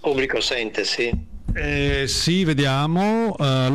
Pubblico sente, sì. Sì, vediamo.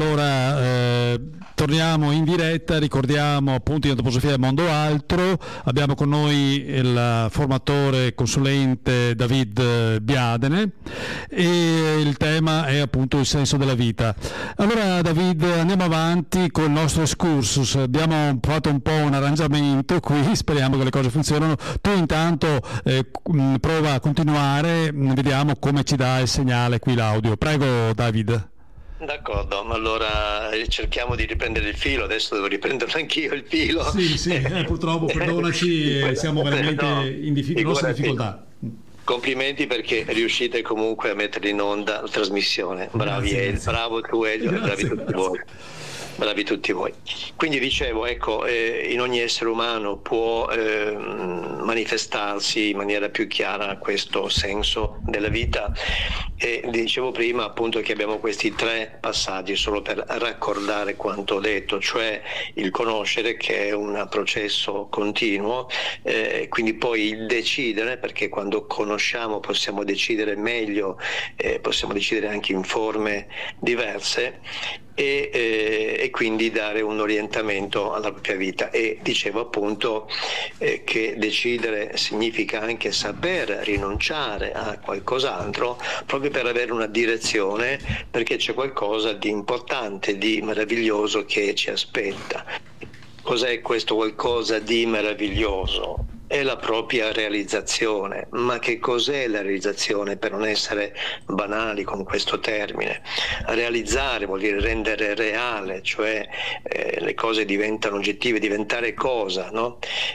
Torniamo in diretta, ricordiamo appunto in Antroposofia del Mondo Altro, abbiamo con noi il formatore e consulente David Biadene e il tema è appunto il senso della vita. Allora David, andiamo avanti con il nostro excursus, abbiamo fatto un po' un arrangiamento qui, speriamo che le cose funzionino. Tu intanto prova a continuare, vediamo come ci dà il segnale qui l'audio. Prego David. D'accordo, ma allora cerchiamo di riprendere il filo, adesso devo riprenderlo anch'io il filo. Sì, purtroppo, perdonaci, siamo veramente in grossa difficoltà. Complimenti perché riuscite comunque a mettere in onda la trasmissione. Bravi, bravo tu Elio, bravi tutti voi. Bravi tutti voi. Quindi dicevo, ecco, in ogni essere umano può manifestarsi in maniera più chiara questo senso della vita, e dicevo prima appunto che abbiamo questi 3 passaggi solo per raccordare quanto ho detto, cioè il conoscere, che è un processo continuo, quindi poi il decidere, perché quando conosciamo possiamo decidere meglio, possiamo decidere anche in forme diverse, e quindi dare un orientamento alla propria vita. E dicevo appunto che decidere significa anche saper rinunciare a qualcos'altro, proprio per avere una direzione, perché c'è qualcosa di importante, di meraviglioso che ci aspetta. Cos'è questo qualcosa di meraviglioso? È la propria realizzazione. Ma che cos'è la realizzazione, per non essere banali con questo termine? Realizzare vuol dire rendere reale, cioè le cose diventano oggettive, diventare cosa, no?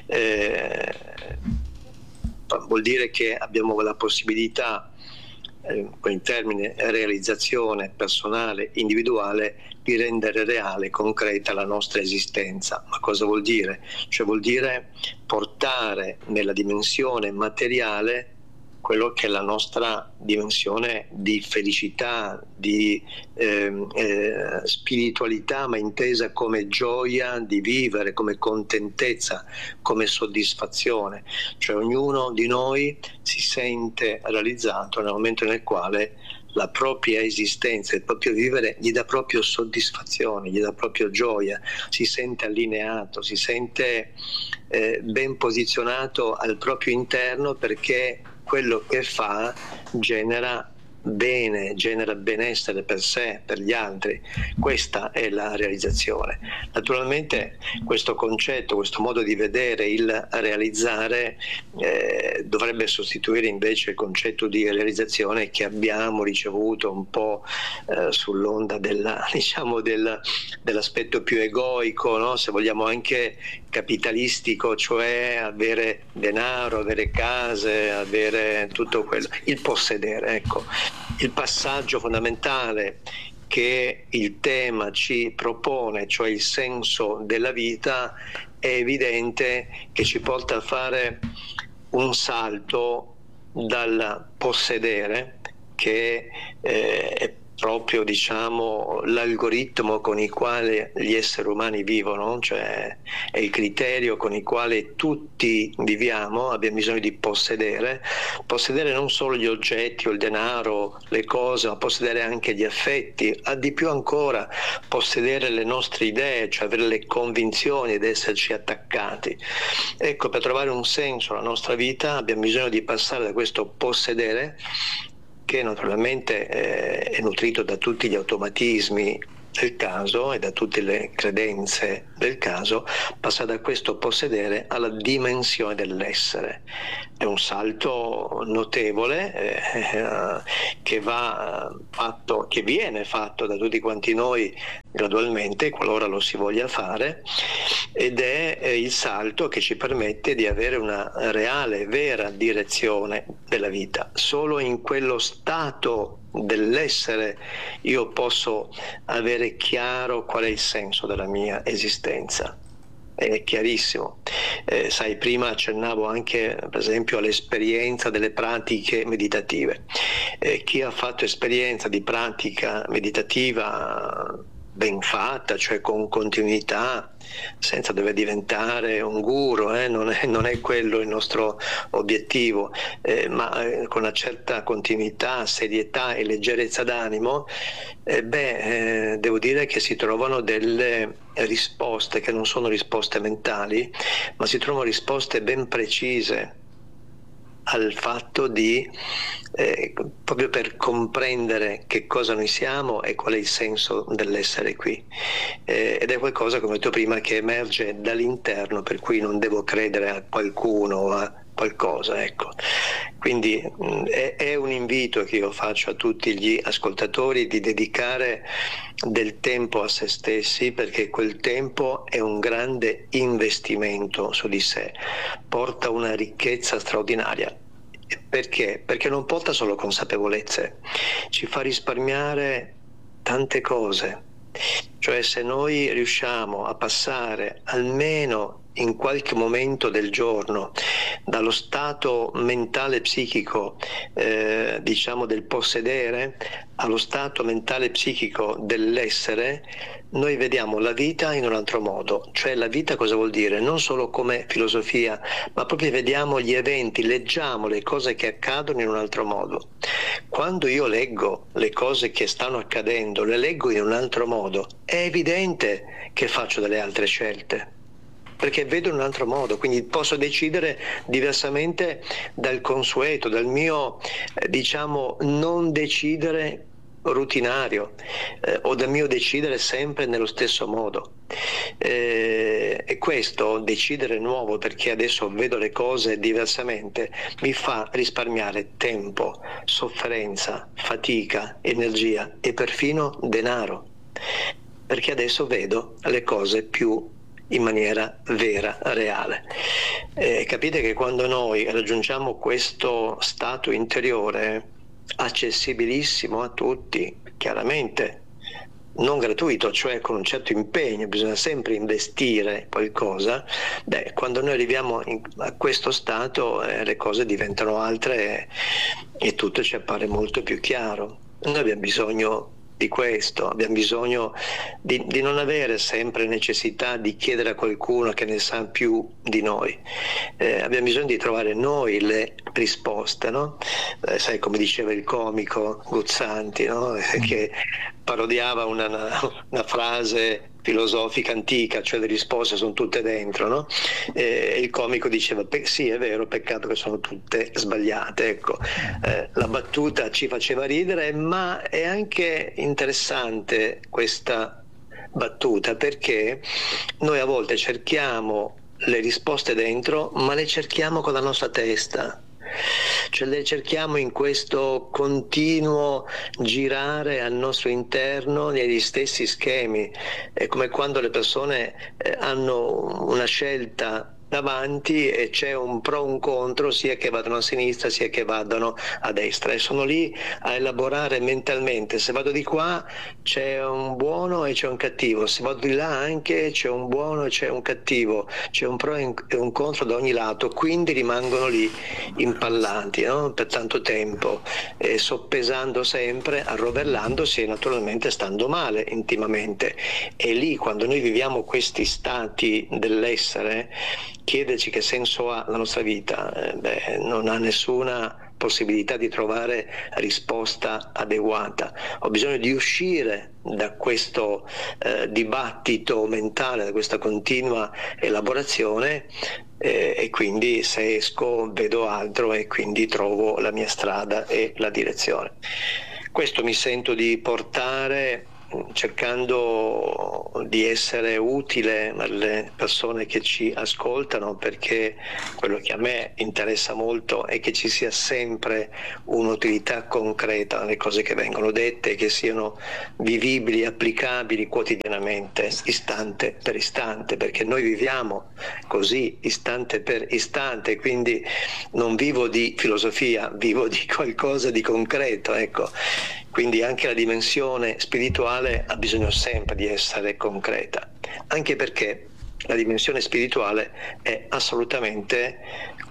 Vuol dire che abbiamo la possibilità, con il termine realizzazione personale, individuale, di rendere reale, concreta la nostra esistenza. Ma cosa vuol dire? Cioè vuol dire portare nella dimensione materiale quello che è la nostra dimensione di felicità, di spiritualità, ma intesa come gioia di vivere, come contentezza, come soddisfazione. Cioè ognuno di noi si sente realizzato nel momento nel quale la propria esistenza, il proprio vivere gli dà proprio soddisfazione, gli dà proprio gioia, si sente allineato, si sente ben posizionato al proprio interno, perché quello che fa genera bene, genera benessere per sé, per gli altri. Questa è la realizzazione. Naturalmente questo concetto, questo modo di vedere il realizzare dovrebbe sostituire invece il concetto di realizzazione che abbiamo ricevuto un po' sull'onda dell'aspetto più egoico, no? Se vogliamo anche capitalistico, cioè avere denaro, avere case, avere tutto quello, il possedere, ecco. Il passaggio fondamentale che il tema ci propone, cioè il senso della vita, è evidente che ci porta a fare un salto dal possedere, che è proprio l'algoritmo con il quale gli esseri umani vivono, cioè è il criterio con il quale tutti viviamo. Abbiamo bisogno di possedere non solo gli oggetti o il denaro, le cose, ma possedere anche gli affetti, di più ancora possedere le nostre idee, cioè avere le convinzioni ed esserci attaccati. Ecco, per trovare un senso alla nostra vita abbiamo bisogno di passare da questo possedere, che naturalmente è nutrito da tutti gli automatismi del caso e da tutte le credenze del caso, passa da questo possedere alla dimensione dell'essere. È un salto notevole che viene fatto da tutti quanti noi gradualmente, qualora lo si voglia fare, ed è il salto che ci permette di avere una reale, vera direzione della vita. Solo in quello stato dell'essere io posso avere chiaro qual è il senso della mia esistenza. È chiarissimo. Sai, prima accennavo anche per esempio all'esperienza delle pratiche meditative. Chi ha fatto esperienza di pratica meditativa ben fatta, cioè con continuità, senza dover diventare un guru, non è quello il nostro obiettivo, ma con una certa continuità, serietà e leggerezza d'animo, devo dire che si trovano delle risposte che non sono risposte mentali, ma si trovano risposte ben precise al fatto di proprio per comprendere che cosa noi siamo e qual è il senso dell'essere qui, ed è qualcosa, come ho detto prima, che emerge dall'interno, per cui non devo credere a qualcuno o a qualcosa, ecco. Quindi è un invito che io faccio a tutti gli ascoltatori di dedicare del tempo a se stessi, perché quel tempo è un grande investimento su di sé, porta una ricchezza straordinaria. Perché? Perché non porta solo consapevolezze, ci fa risparmiare tante cose. Cioè, se noi riusciamo a passare almeno in qualche momento del giorno dallo stato mentale psichico diciamo del possedere allo stato mentale psichico dell'essere, noi vediamo la vita in un altro modo. Cioè, la vita cosa vuol dire? Non solo come filosofia, ma proprio vediamo gli eventi, leggiamo le cose che accadono in un altro modo. Quando io leggo le cose che stanno accadendo, le leggo in un altro modo, è evidente che faccio delle altre scelte, perché vedo in un altro modo, quindi posso decidere diversamente dal consueto, dal mio diciamo non decidere rutinario, o dal mio decidere sempre nello stesso modo. E questo decidere nuovo, perché adesso vedo le cose diversamente, mi fa risparmiare tempo, sofferenza, fatica, energia e perfino denaro, perché adesso vedo le cose più in maniera vera, reale. Capite che quando noi raggiungiamo questo stato interiore accessibilissimo a tutti, chiaramente non gratuito, cioè con un certo impegno, bisogna sempre investire qualcosa, quando noi arriviamo a questo stato le cose diventano altre e tutto ci appare molto più chiaro. Noi abbiamo bisogno di questo, abbiamo bisogno di non avere sempre necessità di chiedere a qualcuno che ne sa più di noi, abbiamo bisogno di trovare noi le risposte, no? Sai, come diceva il comico Guzzanti, no? Che parodiava una frase filosofica antica, cioè le risposte sono tutte dentro, no? Il comico diceva sì, è vero, peccato che sono tutte sbagliate, ecco. La battuta ci faceva ridere, ma è anche interessante questa battuta, perché noi a volte cerchiamo le risposte dentro, ma le cerchiamo con la nostra testa. Cioè le cerchiamo in questo continuo girare al nostro interno negli stessi schemi. È come quando le persone hanno una scelta davanti e c'è un pro e un contro, sia che vadano a sinistra sia che vadano a destra, e sono lì a elaborare mentalmente: se vado di qua c'è un buono e c'è un cattivo, se vado di là anche c'è un buono e c'è un cattivo, c'è un pro e un contro da ogni lato, quindi rimangono lì impallanti, no? Per tanto tempo, soppesando sempre, arrovellandosi e naturalmente stando male intimamente. E lì, quando noi viviamo questi stati dell'essere, chiederci che senso ha la nostra vita, non ha nessuna possibilità di trovare risposta adeguata. Ho bisogno di uscire da questo dibattito mentale, da questa continua elaborazione, e quindi se esco vedo altro e quindi trovo la mia strada e la direzione. Questo mi sento di portare, cercando di essere utile alle persone che ci ascoltano, perché quello che a me interessa molto è che ci sia sempre un'utilità concreta alle cose che vengono dette, che siano vivibili, applicabili quotidianamente, istante per istante, perché noi viviamo così, istante per istante, quindi non vivo di filosofia, vivo di qualcosa di concreto, ecco. Quindi anche la dimensione spirituale ha bisogno sempre di essere concreta, anche perché la dimensione spirituale è assolutamente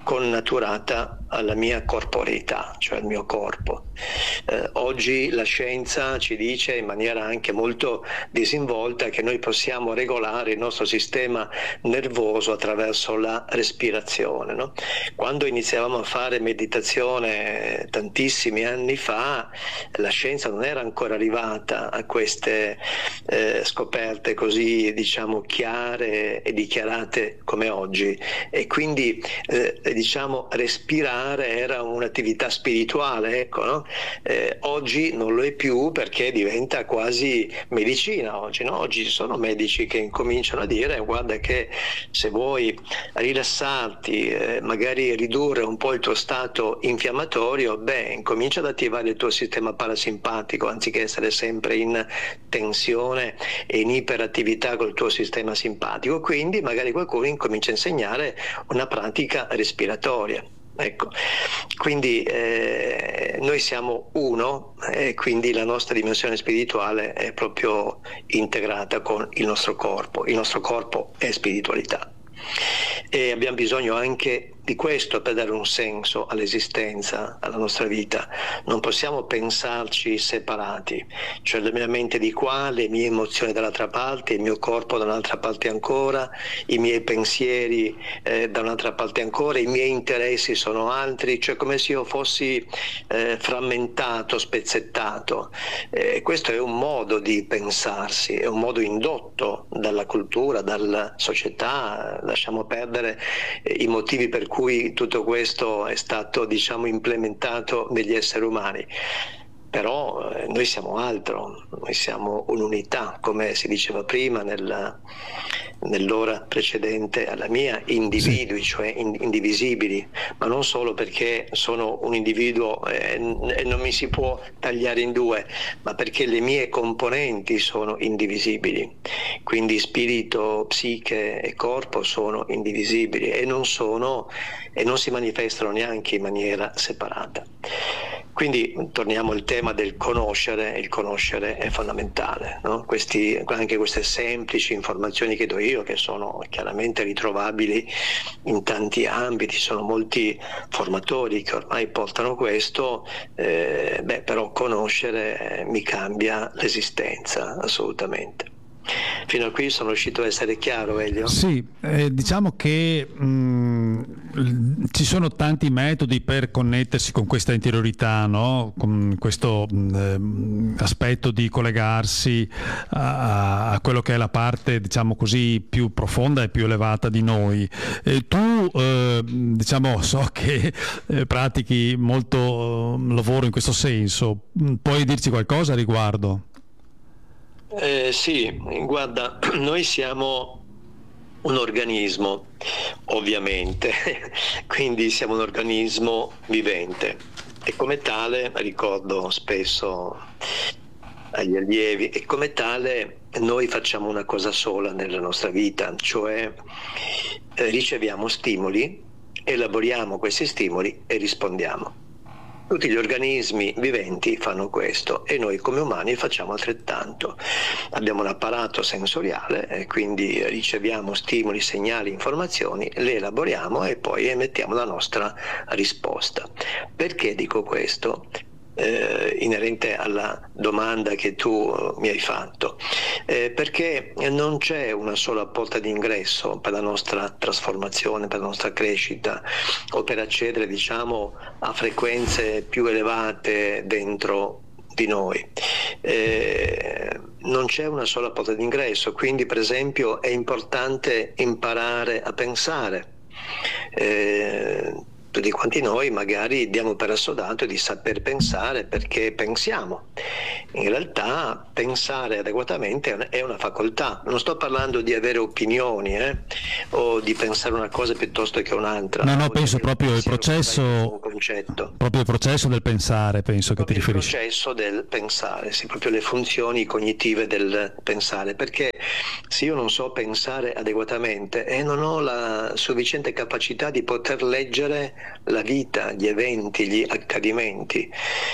connaturata alla mia corporeità, cioè al mio corpo. Oggi la scienza ci dice in maniera anche molto disinvolta che noi possiamo regolare il nostro sistema nervoso attraverso la respirazione, no? Quando iniziavamo a fare meditazione tantissimi anni fa, la scienza non era ancora arrivata a queste scoperte così, diciamo, chiare e dichiarate come oggi, e quindi diciamo respirare era un'attività spirituale, ecco, no? Oggi non lo è più, perché diventa quasi medicina oggi, no? Oggi ci sono medici che incominciano a dire: guarda che se vuoi rilassarti, magari ridurre un po' il tuo stato infiammatorio, incomincia ad attivare il tuo sistema parasimpatico, anziché essere sempre in tensione e in iperattività col tuo sistema simpatico. Quindi magari qualcuno incomincia a insegnare una pratica respiratoria. Ecco, quindi noi siamo uno, e quindi la nostra dimensione spirituale è proprio integrata con il nostro corpo. Il nostro corpo è spiritualità, e abbiamo bisogno anche di questo per dare un senso all'esistenza, alla nostra vita. Non possiamo pensarci separati, cioè la mia mente di qua, le mie emozioni dall'altra parte, il mio corpo da un'altra parte ancora, i miei pensieri da un'altra parte ancora, i miei interessi sono altri, cioè come se io fossi frammentato, spezzettato. Questo è un modo di pensarsi, è un modo indotto dalla cultura, dalla società. Lasciamo perdere i motivi per cui tutto questo è stato, diciamo, implementato negli esseri umani. Però noi siamo altro, noi siamo un'unità, come si diceva prima nell'ora precedente alla mia, individui, cioè indivisibili, ma non solo perché sono un individuo e non mi si può tagliare in due, ma perché le mie componenti sono indivisibili. Quindi spirito, psiche e corpo sono indivisibili e non si manifestano neanche in maniera separata. Quindi torniamo al tema del conoscere. Il conoscere è fondamentale, no? Anche queste semplici informazioni che do io, che sono chiaramente ritrovabili in tanti ambiti, sono molti formatori che ormai portano questo, però conoscere mi cambia l'esistenza, assolutamente. Fino a qui sono riuscito a essere chiaro, Elio? Sì, diciamo che ci sono tanti metodi per connettersi con questa interiorità, no? Con questo aspetto di collegarsi a quello che è la parte, diciamo così, più profonda e più elevata di noi. Tu, diciamo, so che pratichi molto lavoro in questo senso, puoi dirci qualcosa a riguardo? Sì, guarda, noi siamo un organismo, ovviamente, quindi siamo un organismo vivente, e come tale, ricordo spesso agli allievi, e come tale noi facciamo una cosa sola nella nostra vita, cioè riceviamo stimoli, elaboriamo questi stimoli e rispondiamo. Tutti gli organismi viventi fanno questo, e noi come umani facciamo altrettanto. Abbiamo un apparato sensoriale e quindi riceviamo stimoli, segnali, informazioni, le elaboriamo e poi emettiamo la nostra risposta. Perché dico questo? Inerente alla domanda che tu mi hai fatto, perché non c'è una sola porta d'ingresso per la nostra trasformazione, per la nostra crescita, o per accedere, diciamo, a frequenze più elevate dentro di noi. Non c'è una sola porta d'ingresso, quindi per esempio è importante imparare a pensare. Tutti quanti noi magari diamo per assodato di saper pensare perché pensiamo. In realtà pensare adeguatamente è una facoltà. Non sto parlando di avere opinioni o di pensare una cosa piuttosto che un'altra. No, penso proprio il processo, proprio il processo del pensare, penso che ti riferisci. Il processo del pensare, sì, proprio le funzioni cognitive del pensare, perché Se io non so pensare adeguatamente e non ho la sufficiente capacità di poter leggere la vita, gli eventi, gli accadimenti,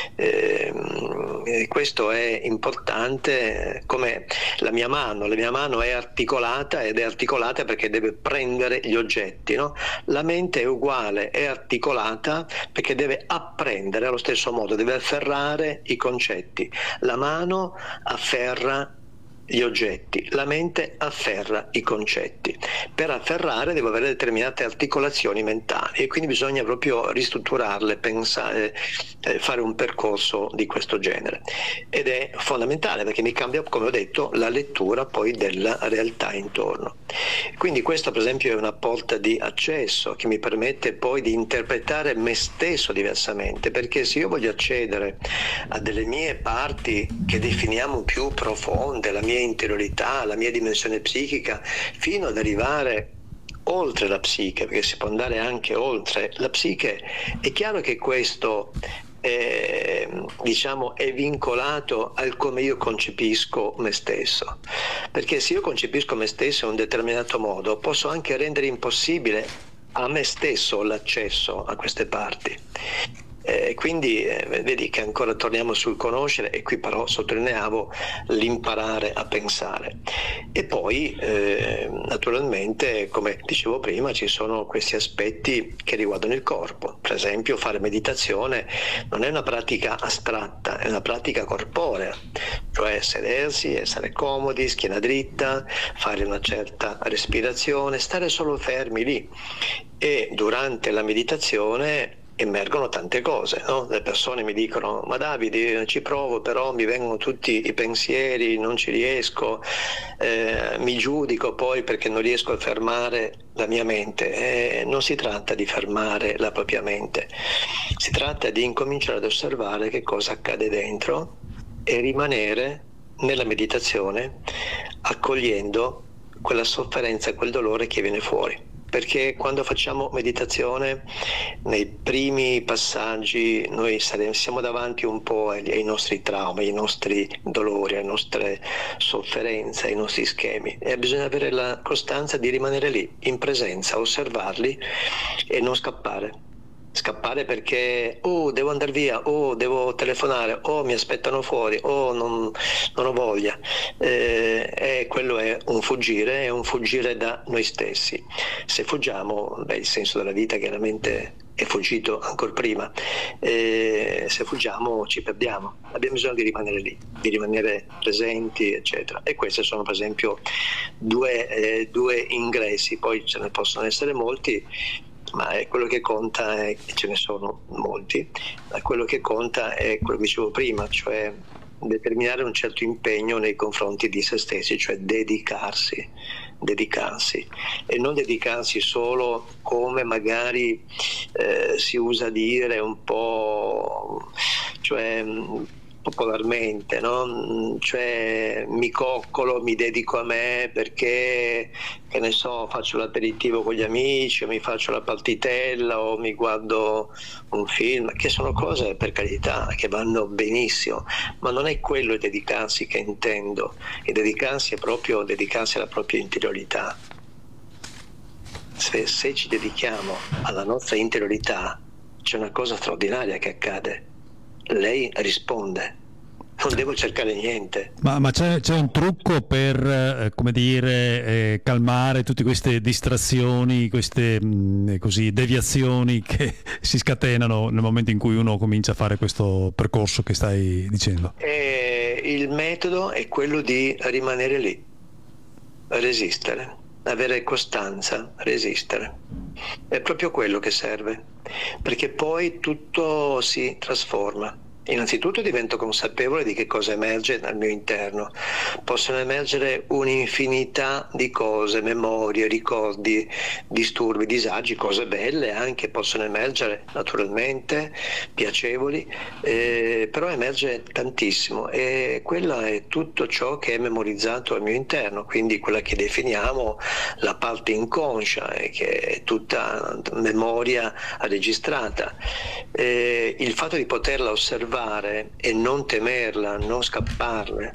questo è importante. Come la mia mano è articolata, ed è articolata perché deve prendere gli oggetti, no? La mente è uguale, è articolata perché deve apprendere allo stesso modo, deve afferrare i concetti. La mano afferra gli oggetti, la mente afferra i concetti. Per afferrare devo avere determinate articolazioni mentali e quindi bisogna proprio ristrutturarle, pensare, fare un percorso di questo genere, ed è fondamentale perché mi cambia, come ho detto, la lettura poi della realtà intorno. Quindi questo per esempio è una porta di accesso che mi permette poi di interpretare me stesso diversamente, perché se io voglio accedere a delle mie parti che definiamo più profonde, la mia interiorità, la mia dimensione psichica, fino ad arrivare oltre la psiche, perché si può andare anche oltre la psiche, è chiaro che questo è vincolato al come io concepisco me stesso, perché se io concepisco me stesso in un determinato modo posso anche rendere impossibile a me stesso l'accesso a queste parti. Quindi vedi che ancora torniamo sul conoscere, e qui però sottolineavo l'imparare a pensare. E poi naturalmente, come dicevo prima, ci sono questi aspetti che riguardano il corpo. Per esempio, fare meditazione non è una pratica astratta, è una pratica corporea, cioè sedersi, essere comodi, schiena dritta, fare una certa respirazione, stare solo fermi lì. E durante la meditazione emergono tante cose, no? Le persone mi dicono: ma Davide, ci provo, però mi vengono tutti i pensieri, non ci riesco, mi giudico poi perché non riesco a fermare la mia mente. Non si tratta di fermare la propria mente, si tratta di incominciare ad osservare che cosa accade dentro e rimanere nella meditazione accogliendo quella sofferenza, quel dolore che viene fuori. Perché quando facciamo meditazione, nei primi passaggi noi siamo davanti un po' ai nostri traumi, ai nostri dolori, alle nostre sofferenze, ai nostri schemi, e bisogna avere la costanza di rimanere lì, in presenza, osservarli e non scappare. Scappare perché devo andare via, devo telefonare, mi aspettano fuori, non ho voglia. Quello è un fuggire da noi stessi. Se fuggiamo, il senso della vita chiaramente è fuggito ancora prima. Se fuggiamo ci perdiamo, abbiamo bisogno di rimanere lì, di rimanere presenti, eccetera. E questi sono per esempio due ingressi, poi ce ne possono essere molti, ma quello che conta è che ce ne sono molti, ma quello che conta è quello che dicevo prima, cioè determinare un certo impegno nei confronti di se stessi, cioè dedicarsi, e non dedicarsi solo come magari si usa dire un po', cioè popolarmente, no? Cioè mi coccolo, mi dedico a me perché, che ne so, faccio l'aperitivo con gli amici, o mi faccio la partitella, o mi guardo un film, che sono cose, per carità, che vanno benissimo, ma non è quello il dedicarsi che intendo. Il dedicarsi è proprio dedicarsi alla propria interiorità. Se ci dedichiamo alla nostra interiorità, c'è una cosa straordinaria che accade. Lei risponde, non devo cercare niente. Ma c'è un trucco per, calmare tutte queste distrazioni, queste così deviazioni che si scatenano nel momento in cui uno comincia a fare questo percorso che stai dicendo? Il metodo è quello di rimanere lì, resistere, avere costanza, resistere. È proprio quello che serve, perché poi tutto si trasforma. Innanzitutto divento consapevole di che cosa emerge dal mio interno. Possono emergere un'infinità di cose, memorie, ricordi, disturbi, disagi, cose belle anche possono emergere, naturalmente, piacevoli, però emerge tantissimo, e quella è tutto ciò che è memorizzato al mio interno, quindi quella che definiamo la parte inconscia, che è tutta memoria registrata. Il fatto di poterla osservare e non temerla, non scapparne,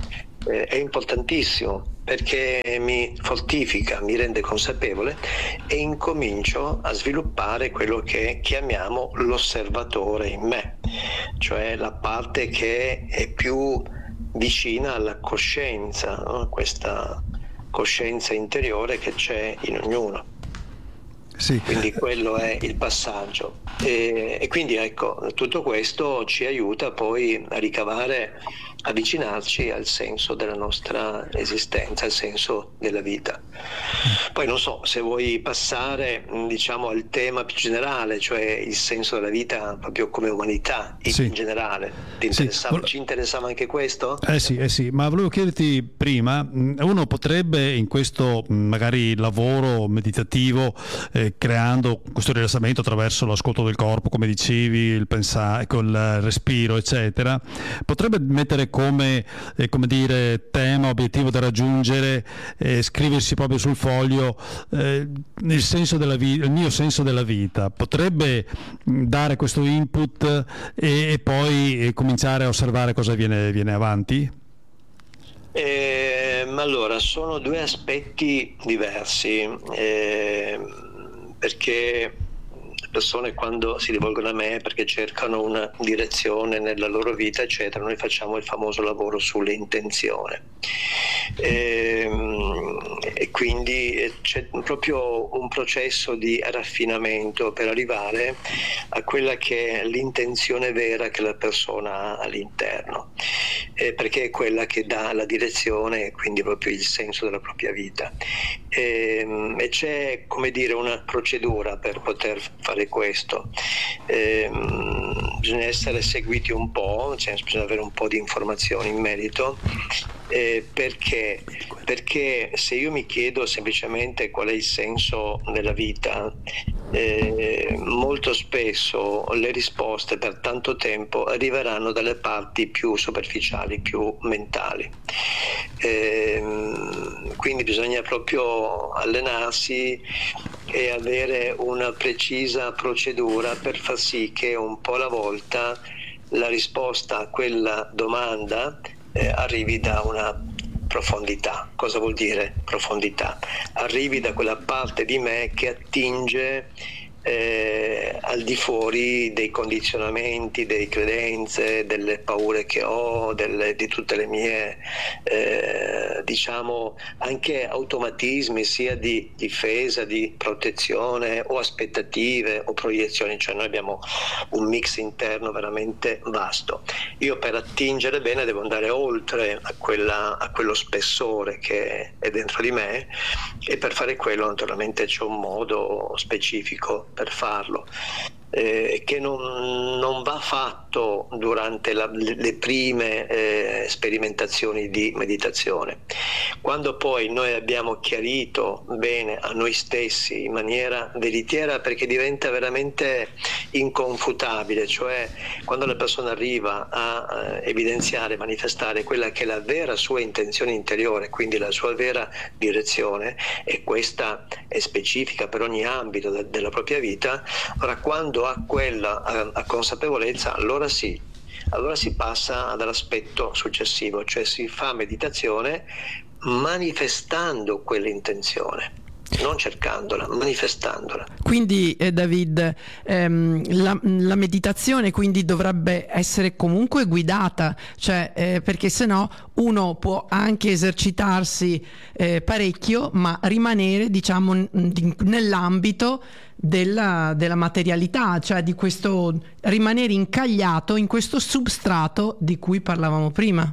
è importantissimo, perché mi fortifica, mi rende consapevole e incomincio a sviluppare quello che chiamiamo l'osservatore in me, cioè la parte che è più vicina alla coscienza, no? Questa coscienza interiore che c'è in ognuno. Sì. Quindi quello è il passaggio e quindi ecco, tutto questo ci aiuta poi a ricavare, avvicinarci al senso della nostra esistenza, al senso della vita. Poi non so se vuoi passare, diciamo, al tema più generale, cioè il senso della vita proprio come umanità in generale. Ci interessava anche questo? Sì, ma volevo chiederti prima, uno potrebbe in questo magari lavoro meditativo, creando questo rilassamento attraverso l'ascolto del corpo, come dicevi, il pensare, col respiro, eccetera, potrebbe mettere come tema, obiettivo da raggiungere, scriversi proprio sul foglio il senso della il mio senso della vita. Potrebbe dare questo input e poi cominciare a osservare cosa viene avanti? Allora, sono due aspetti diversi, perché le persone quando si rivolgono a me perché cercano una direzione nella loro vita, eccetera, noi facciamo il famoso lavoro sull'intenzione. E quindi c'è proprio un processo di raffinamento per arrivare a quella che è l'intenzione vera che la persona ha all'interno, perché è quella che dà la direzione e quindi proprio il senso della propria vita. E c'è, come dire, una procedura per poter fare questo. Bisogna essere seguiti un po', cioè bisogna avere un po' di informazioni in merito. Perché se io mi chiedo semplicemente qual è il senso della vita, molto spesso le risposte per tanto tempo arriveranno dalle parti più superficiali, più mentali. Quindi bisogna proprio allenarsi e avere una precisa procedura per far sì che un po' alla volta la risposta a quella domanda arrivi da una profondità. Cosa vuol dire profondità? Arrivi da quella parte di me che attinge al di fuori dei condizionamenti, delle credenze, delle paure che ho, di tutte le mie diciamo anche automatismi, sia di difesa, di protezione o aspettative o proiezioni, cioè noi abbiamo un mix interno veramente vasto. Io per attingere bene devo andare oltre a quello spessore che è dentro di me, e per fare quello naturalmente c'è un modo specifico per farlo, che non va fatto durante le prime sperimentazioni di meditazione. Quando poi noi abbiamo chiarito bene a noi stessi in maniera veritiera, perché diventa veramente inconfutabile, cioè quando la persona arriva a evidenziare, manifestare quella che è la vera sua intenzione interiore, quindi la sua vera direzione, e questa è specifica per ogni ambito della propria vita, allora quando ha quella a consapevolezza, allora si passa dall'aspetto successivo, cioè si fa meditazione manifestando quell'intenzione, non cercandola, manifestandola. Quindi David, la meditazione quindi dovrebbe essere comunque guidata, cioè perché sennò uno può anche esercitarsi parecchio, ma rimanere, diciamo, nell'ambito della materialità, cioè di questo rimanere incagliato in questo substrato di cui parlavamo prima.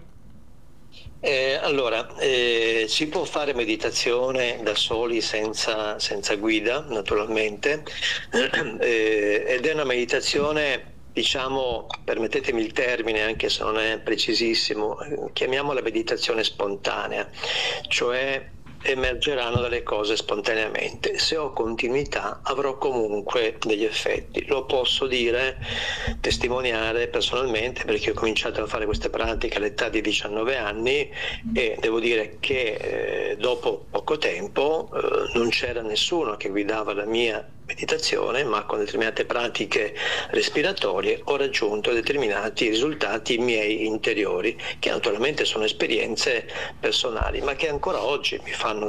Allora, si può fare meditazione da soli senza guida, naturalmente, ed è una meditazione, diciamo, permettetemi il termine anche se non è precisissimo, chiamiamola meditazione spontanea, cioè emergeranno delle cose spontaneamente. Se ho continuità avrò comunque degli effetti. Lo posso dire, testimoniare personalmente, perché ho cominciato a fare queste pratiche all'età di 19 anni e devo dire che dopo poco tempo non c'era nessuno che guidava la mia meditazione, ma con determinate pratiche respiratorie ho raggiunto determinati risultati miei interiori, che naturalmente sono esperienze personali, ma che ancora oggi mi fanno